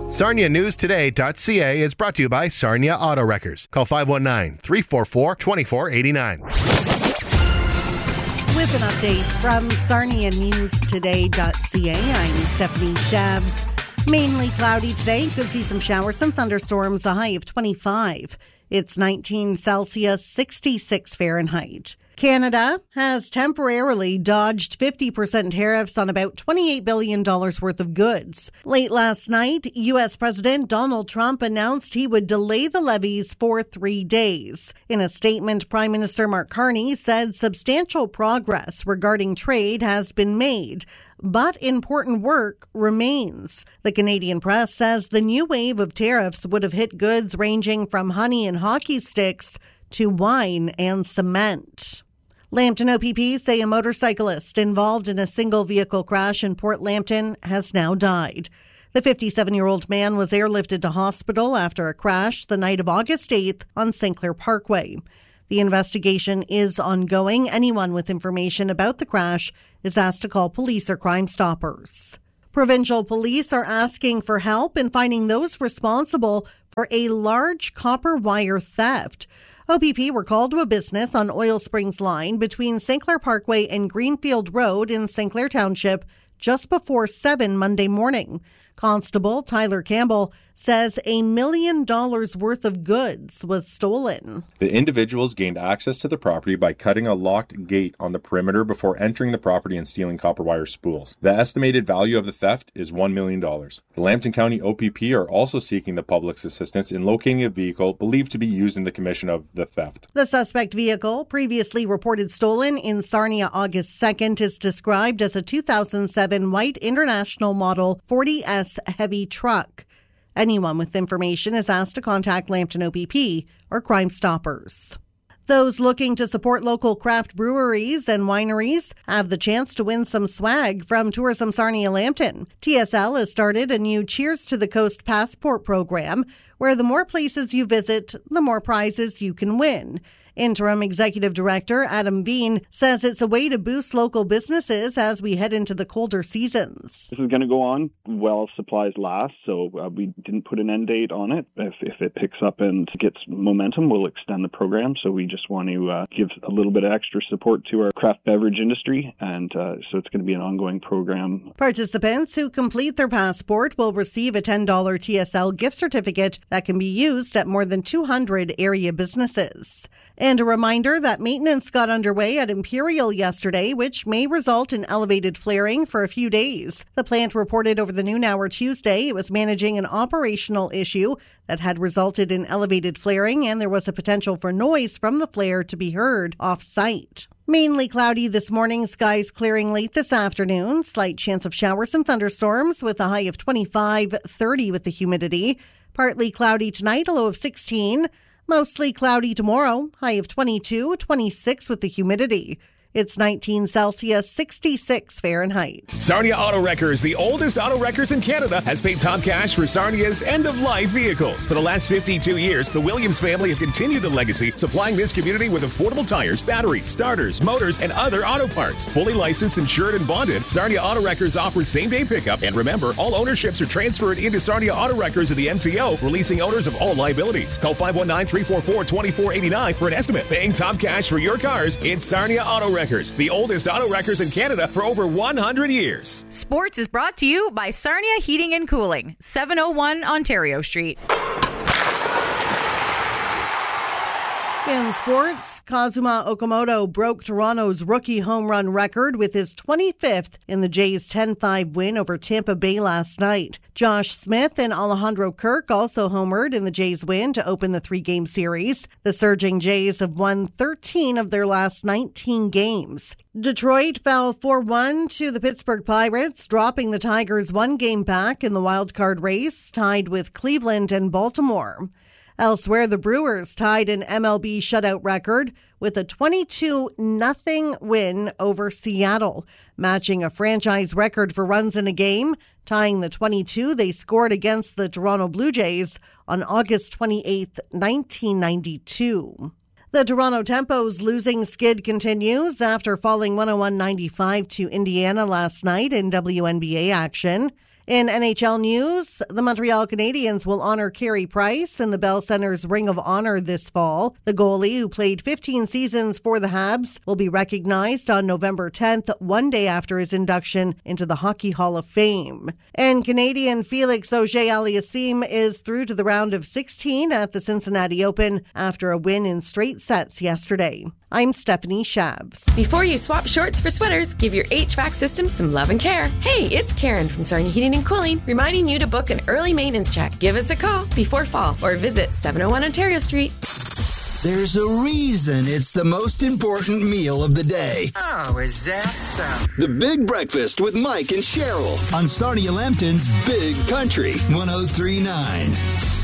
SarniaNewsToday.ca is brought to you by Sarnia Auto Wreckers. Call 519-344-2489. With an update from SarniaNewsToday.ca, I'm Stephanie Shabs. Mainly cloudy today. Could see some showers and thunderstorms, a high of 25. It's 19 Celsius, 66 Fahrenheit. Canada has temporarily dodged 50% tariffs on about $28 billion worth of goods. Late last night, U.S. President Donald Trump announced he would delay the levies for 3 days. In a statement, Prime Minister Mark Carney said substantial progress regarding trade has been made, but important work remains. The Canadian press says the new wave of tariffs would have hit goods ranging from honey and hockey sticks to wine and cement. Lambton OPP say a motorcyclist involved in a single vehicle crash in Port Lambton has now died. The 57-year-old man was airlifted to hospital after a crash the night of August 8th on St. Clair Parkway. The investigation is ongoing. Anyone with information about the crash is asked to call police or Crime Stoppers. Provincial police are asking for help in finding those responsible for a large copper wire theft. OPP were called to a business on Oil Springs Line between St. Clair Parkway and Greenfield Road in St. Clair Township just before 7 Monday morning. Constable Tyler Campbell says $1 million worth of goods was stolen. The individuals gained access to the property by cutting a locked gate on the perimeter before entering the property and stealing copper wire spools. The estimated value of the theft is $1 million. The Lambton County OPP are also seeking the public's assistance in locating a vehicle believed to be used in the commission of the theft. The suspect vehicle, previously reported stolen in Sarnia August 2nd, is described as a 2007 white International Model 40S heavy truck. Anyone with information is asked to contact Lambton OPP or Crime Stoppers. Those looking to support local craft breweries and wineries have the chance to win some swag from Tourism Sarnia Lambton. TSL has started a new Cheers to the Coast passport program where the more places you visit, the more prizes you can win. Interim Executive Director Adam Veen says it's a way to boost local businesses as we head into the colder seasons. This is going to go on while supplies last, so we didn't put an end date on it. If it picks up and gets momentum, we'll extend the program. So we just want to give a little bit of extra support to our craft beverage industry, and so it's going to be an ongoing program. Participants who complete their passport will receive a $10 TSL gift certificate that can be used at more than 200 area businesses. And a reminder that maintenance got underway at Imperial yesterday, which may result in elevated flaring for a few days. The plant reported over the noon hour Tuesday it was managing an operational issue that had resulted in elevated flaring, and there was a potential for noise from the flare to be heard off-site. Mainly cloudy this morning, skies clearing late this afternoon. Slight chance of showers and thunderstorms with a high of 25, 30 with the humidity. Partly cloudy tonight, a low of 16. Mostly cloudy tomorrow, high of 22, 26 with the humidity. It's 19 Celsius, 66 Fahrenheit. Sarnia Auto Wreckers, the oldest auto wreckers in Canada, has paid top cash for Sarnia's end-of-life vehicles. For the last 52 years, the Williams family have continued the legacy, supplying this community with affordable tires, batteries, starters, motors, and other auto parts. Fully licensed, insured, and bonded, Sarnia Auto Wreckers offers same-day pickup. And remember, all ownerships are transferred into Sarnia Auto Wreckers of the MTO, releasing owners of all liabilities. Call 519-344-2489 for an estimate. Paying top cash for your cars, it's Sarnia Auto Wreckers, the oldest auto wreckers in Canada for over 100 years. Sports is brought to you by Sarnia Heating and Cooling, 701 Ontario Street. In sports, Kazuma Okamoto broke Toronto's rookie home run record with his 25th in the Jays' 10-5 win over Tampa Bay last night. Josh Smith and Alejandro Kirk also homered in the Jays' win to open the 3-game series. The surging Jays have won 13 of their last 19 games. Detroit fell 4-1 to the Pittsburgh Pirates, dropping the Tigers one game back in the wild-card race, tied with Cleveland and Baltimore. Elsewhere, the Brewers tied an MLB shutout record with a 22-0 win over Seattle, matching a franchise record for runs in a game, tying the 22 they scored against the Toronto Blue Jays on August 28, 1992. The Toronto Tempo's losing skid continues after falling 101-95 to Indiana last night in WNBA action. In NHL news, the Montreal Canadiens will honor Carey Price in the Bell Centre's Ring of Honor this fall. The goalie, who played 15 seasons for the Habs, will be recognized on November 10th, one day after his induction into the Hockey Hall of Fame. And Canadian Felix Auger-Aliassime is through to the round of 16 at the Cincinnati Open after a win in straight sets yesterday. I'm Stephanie Shabs. Before you swap shorts for sweaters, give your HVAC system some love and care. Hey, it's Karen from Sarnia Heating and Cooling, reminding you to book an early maintenance check. Give us a call before fall or visit 701 Ontario Street. There's a reason it's the most important meal of the day. Oh, is that so? The Big Breakfast with Mike and Cheryl on Sarnia Lambton's Big Country 103.9.